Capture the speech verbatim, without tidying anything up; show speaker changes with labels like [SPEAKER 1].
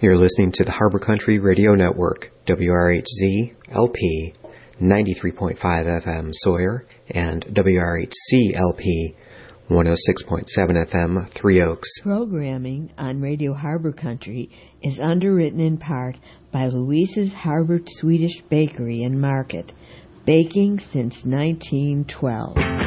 [SPEAKER 1] You're listening to the Harbor Country Radio Network, W R H Z L P ninety-three point five F M Sawyer and W R H C L P one oh six point seven F M Three Oaks.
[SPEAKER 2] Programming on Radio Harbor Country is underwritten in part by Louise's Harbor Swedish Bakery and Market, baking since nineteen twelve.